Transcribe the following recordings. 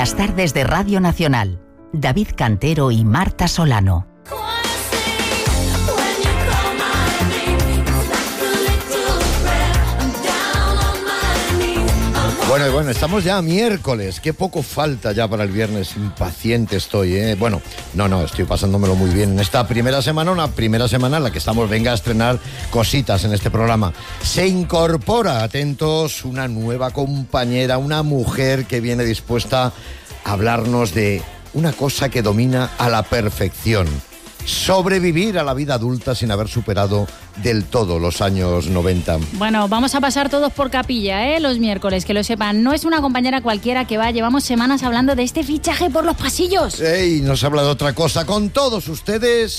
Las tardes de Radio Nacional. David Cantero y Marta Solano. Bueno, estamos ya a miércoles. Qué poco falta ya para el viernes. Impaciente estoy, ¿eh? Bueno, no, estoy pasándomelo muy bien en esta primera semana, una primera semana en la que estamos, venga a estrenar cositas en este programa. Se incorpora, atentos, una nueva compañera, una mujer que viene dispuesta a hablarnos de una cosa que domina a la perfección: sobrevivir a la vida adulta sin haber superado del todo los años 90. Bueno, vamos a pasar todos por capilla, los miércoles, que lo sepan. No es una compañera cualquiera que va, llevamos semanas hablando de este fichaje por los pasillos. ¡Ey! Nos habla de otra cosa. Con todos ustedes,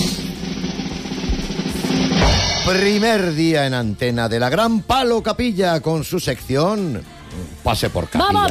primer día en antena de la gran Palo Capilla con su sección Pase por Capilla. ¡Vamos!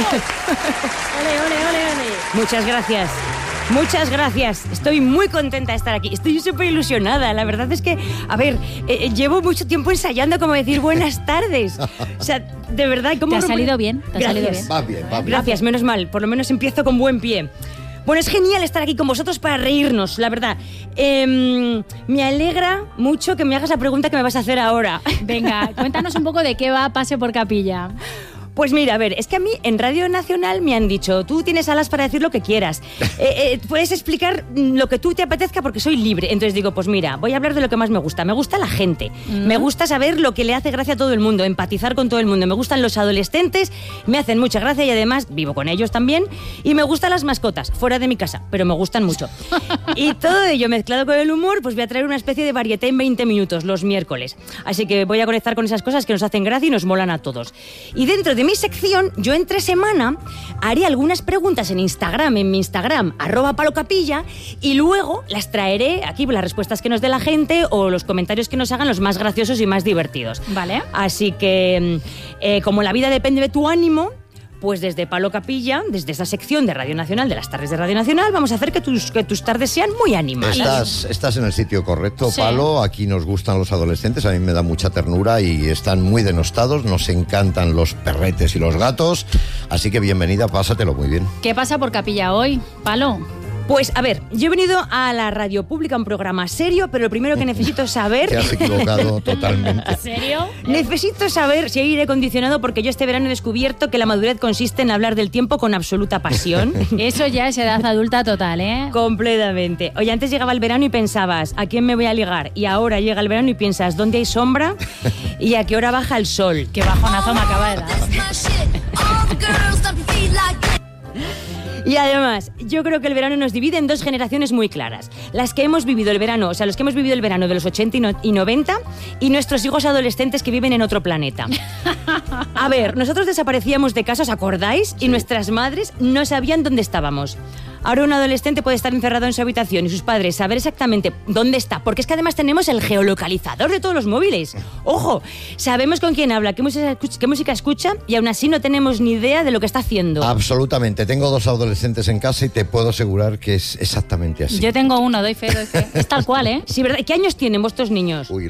Ole. Muchas gracias. Estoy muy contenta de estar aquí. Estoy súper ilusionada. La verdad es que, llevo mucho tiempo ensayando como decir buenas tardes. O sea, de verdad, ¿cómo ¿Te ha salido bien? Va bien. Gracias, menos mal. Por lo menos empiezo con buen pie. Bueno, es genial estar aquí con vosotros para reírnos, la verdad. Me alegra mucho que me hagas la pregunta que me vas a hacer ahora. Venga, cuéntanos un poco de qué va Pase por Capilla. Pues mira, a ver, es que a mí en Radio Nacional me han dicho: tú tienes alas para decir lo que quieras, puedes explicar lo que tú te apetezca porque soy libre. Entonces digo, pues mira, voy a hablar de lo que más me gusta la gente, me gusta saber lo que le hace gracia a todo el mundo, empatizar con todo el mundo, me gustan los adolescentes, me hacen mucha gracia y además vivo con ellos también, y me gustan las mascotas, fuera de mi casa, pero me gustan mucho. Y todo ello mezclado con el humor, pues voy a traer una especie de varieté en 20 minutos los miércoles, así que voy a conectar con esas cosas que nos hacen gracia y nos molan a todos. Y dentro de mi sección, yo entre semana haré algunas preguntas en mi Instagram, @palocapilla, y luego las traeré aquí, las respuestas que nos dé la gente o los comentarios que nos hagan, los más graciosos y más divertidos. Vale. Así que, como la vida depende de tu ánimo, pues desde Palo Capilla, desde esa sección de Radio Nacional, de las tardes de Radio Nacional, vamos a hacer que tus tardes sean muy animadas. Estás en el sitio correcto, sí. Palo. Aquí nos gustan los adolescentes, a mí me da mucha ternura y están muy denostados. Nos encantan los perretes y los gatos. Así que bienvenida, pásatelo muy bien. ¿Qué pasa por Capilla hoy, Palo? Pues, a ver, yo he venido a la radio pública, un programa serio, pero lo primero que necesito saber... Te has equivocado totalmente. ¿En serio? Necesito saber si hay aire acondicionado, porque yo este verano he descubierto que la madurez consiste en hablar del tiempo con absoluta pasión. Eso ya es edad adulta total, ¿eh? Completamente. Oye, antes llegaba el verano y pensabas, ¿a quién me voy a ligar? Y ahora llega el verano y piensas, ¿dónde hay sombra? ¿Y a qué hora baja el sol? Qué bajonazo me acaba de dar. Y además, yo creo que el verano nos divide en dos generaciones muy claras. Las que hemos vivido el verano, los que hemos vivido el verano de los 80 y 90, y nuestros hijos adolescentes que viven en otro planeta. A ver, nosotros desaparecíamos de casa, ¿os acordáis? Y nuestras madres no sabían dónde estábamos. Ahora un adolescente puede estar encerrado en su habitación y sus padres saber exactamente dónde está, porque es que además tenemos el geolocalizador de todos los móviles. ¡Ojo! Sabemos con quién habla, qué música escucha, y aún así no tenemos ni idea de lo que está haciendo. Absolutamente. Tengo 2 adolescentes en casa y te puedo asegurar que es exactamente así. Yo tengo uno, doy fe. Es tal cual, ¿eh? Sí, ¿verdad? ¿Qué años tienen vuestros niños? Uy,